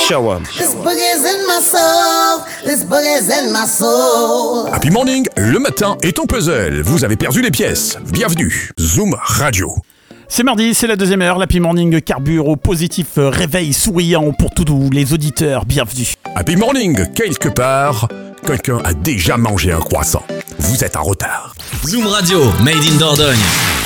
show. This boogie's in my soul. This boogie's in my soul. Happy Morning, le matin est ton puzzle. Vous avez perdu les pièces. Bienvenue, Zoom Radio. C'est mardi, c'est la deuxième heure. L'Happy Morning carbure au positif réveil souriant pour tous les auditeurs. Bienvenue. Happy Morning, quelque part, quelqu'un a déjà mangé un croissant. Vous êtes en retard. Zoom Radio, made in Dordogne.